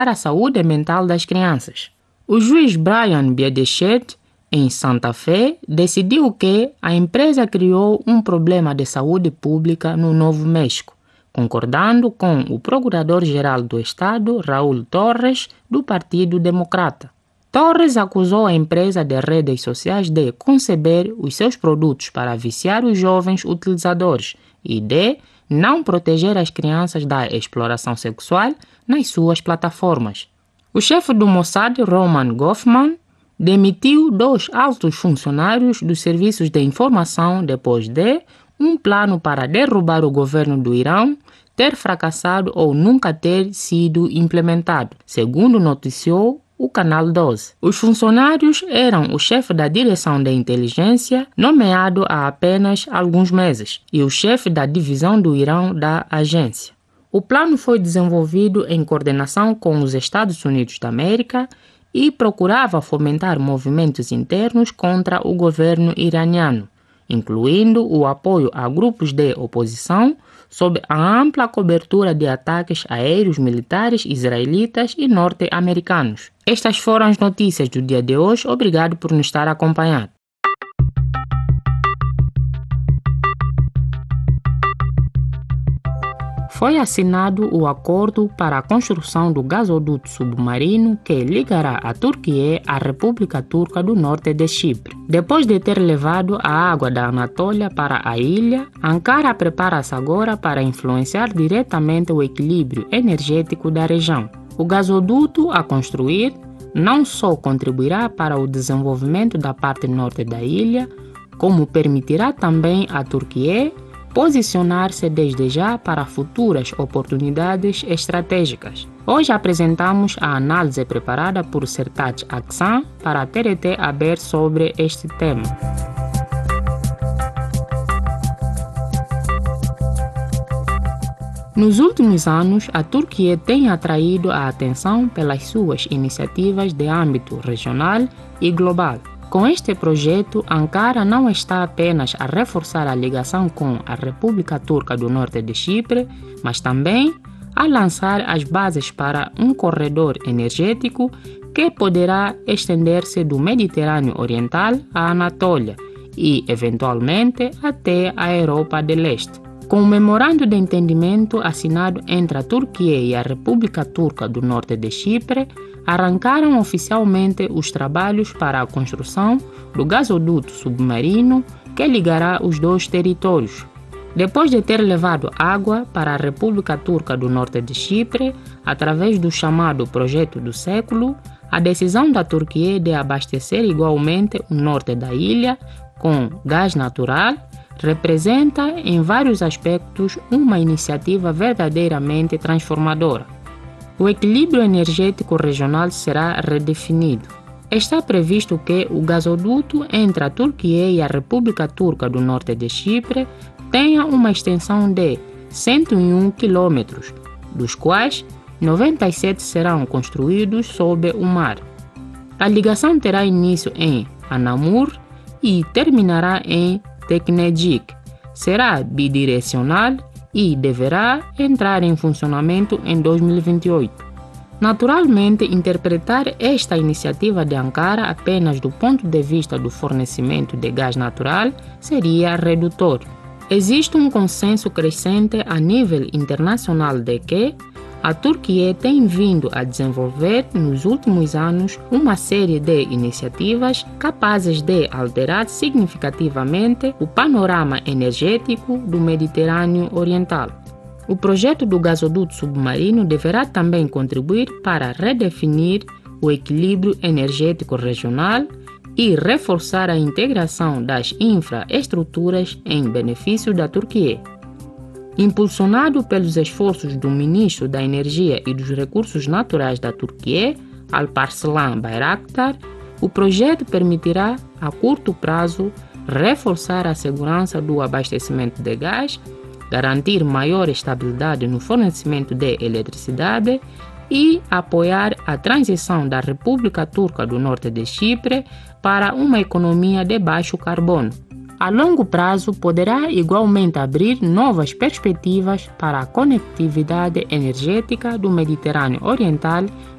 para a saúde mental das crianças. O juiz Brian Biedechet, em Santa Fé, decidiu que a empresa criou um problema de saúde pública no Novo México, concordando com o procurador-geral do estado, Raul Torres, do Partido Democrata. Torres acusou a empresa de redes sociais de conceber os seus produtos para viciar os jovens utilizadores e de não proteger as crianças da exploração sexual nas suas plataformas. O chefe do Mossad, Roman Goffman, demitiu 2 altos funcionários dos serviços de informação depois de um plano para derrubar o governo do Irão ter fracassado ou nunca ter sido implementado, segundo noticiou o Canal 12. Os funcionários eram o chefe da direção de inteligência, nomeado há apenas alguns meses, e o chefe da divisão do Irão da agência. O plano foi desenvolvido em coordenação com os Estados Unidos da América e procurava fomentar movimentos internos contra o governo iraniano, incluindo o apoio a grupos de oposição, sob a ampla cobertura de ataques aéreos militares israelitas e norte-americanos. Estas foram as notícias do dia de hoje. Obrigado por nos estar acompanhando. Foi assinado o acordo para a construção do gasoduto submarino que ligará a Turquia à República Turca do Norte de Chipre. Depois de ter levado a água da Anatólia para a ilha, Ankara prepara-se agora para influenciar diretamente o equilíbrio energético da região. O gasoduto a construir não só contribuirá para o desenvolvimento da parte norte da ilha, como permitirá também à Turquia posicionar-se desde já para futuras oportunidades estratégicas. Hoje apresentamos a análise preparada por Sertaç Aksan para a TRT Haber sobre este tema. Nos últimos anos, a Turquia tem atraído a atenção pelas suas iniciativas de âmbito regional e global. Com este projeto, Ankara não está apenas a reforçar a ligação com a República Turca do Norte de Chipre, mas também a lançar as bases para um corredor energético que poderá estender-se do Mediterrâneo Oriental à Anatólia e, eventualmente, até a Europa do Leste. Com o memorando de entendimento assinado entre a Turquia e a República Turca do Norte de Chipre, arrancaram oficialmente os trabalhos para a construção do gasoduto submarino que ligará os 2 territórios. Depois de ter levado água para a República Turca do Norte de Chipre, através do chamado Projeto do Século, a decisão da Turquia de abastecer igualmente o norte da ilha com gás natural representa, em vários aspectos, uma iniciativa verdadeiramente transformadora. O equilíbrio energético regional será redefinido. Está previsto que o gasoduto entre a Turquia e a República Turca do Norte de Chipre tenha uma extensão de 101 km, dos quais 97 serão construídos sob o mar. A ligação terá início em Anamur e terminará em Teknecik. Será bidirecional e deverá entrar em funcionamento em 2028. Naturalmente, interpretar esta iniciativa de Ankara apenas do ponto de vista do fornecimento de gás natural seria redutor. Existe um consenso crescente a nível internacional de que a Turquia tem vindo a desenvolver nos últimos anos uma série de iniciativas capazes de alterar significativamente o panorama energético do Mediterrâneo Oriental. O projeto do gasoduto submarino deverá também contribuir para redefinir o equilíbrio energético regional e reforçar a integração das infraestruturas em benefício da Turquia. Impulsionado pelos esforços do ministro da Energia e dos Recursos Naturais da Turquia, Alparslan Bayraktar, o projeto permitirá, a curto prazo, reforçar a segurança do abastecimento de gás, garantir maior estabilidade no fornecimento de eletricidade e apoiar a transição da República Turca do Norte de Chipre para uma economia de baixo carbono. A longo prazo, poderá igualmente abrir novas perspectivas para a conectividade energética do Mediterrâneo Oriental